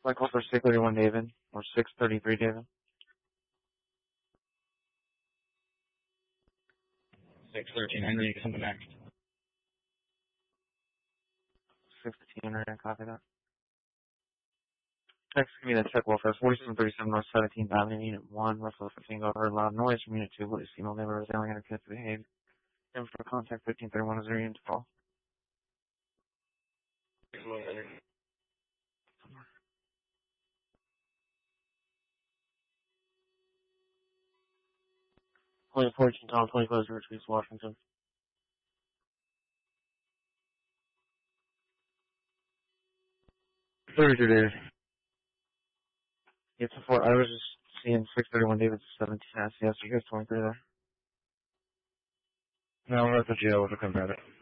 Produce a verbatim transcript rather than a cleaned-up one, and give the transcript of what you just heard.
I call for six thirty-one David, or six thirty-three David. six thirteen Henry, you get something next. six fifteen Henry, copy that. Next, give me that check welfare, forty-seven thirty-seven North seventeenth Avenue, Unit one, Russell fifteen, got heard loud noise from Unit two, police female neighbor was yelling at her kids to behave. And for contact fifteen thirty-one is there unit to call. Point fourteen, Tom, twenty-five, George East, Washington. thirty-two David. It's before, I was just seeing six thirty-one David seventeen S, yes, you guys twenty-three there. No, we're at the jail with a confederate.